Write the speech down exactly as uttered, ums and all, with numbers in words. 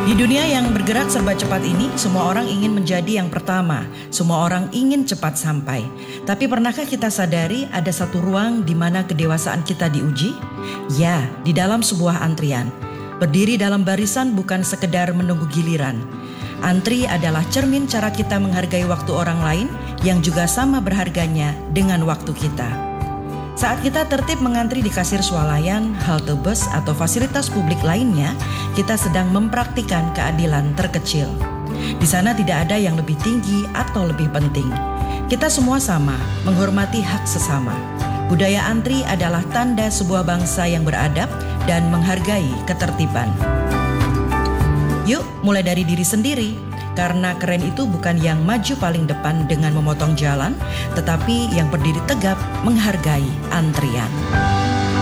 Di dunia yang bergerak serba cepat ini, semua orang ingin menjadi yang pertama. Semua orang ingin cepat sampai. Tapi pernahkah kita sadari ada satu ruang di mana kedewasaan kita diuji? Ya, di dalam sebuah antrian. Berdiri dalam barisan bukan sekedar menunggu giliran. Antri adalah cermin cara kita menghargai waktu orang lain yang juga sama berharganya dengan waktu kita. Saat kita tertib mengantri di kasir swalayan, halte bus, atau fasilitas publik lainnya, kita sedang mempraktikkan keadilan terkecil. Di sana tidak ada yang lebih tinggi atau lebih penting. Kita semua sama, menghormati hak sesama. Budaya antri adalah tanda sebuah bangsa yang beradab dan menghargai ketertiban. Yuk, mulai dari diri sendiri. Karena keren itu bukan yang maju paling depan dengan memotong jalan, tetapi yang berdiri tegap menghargai antrian.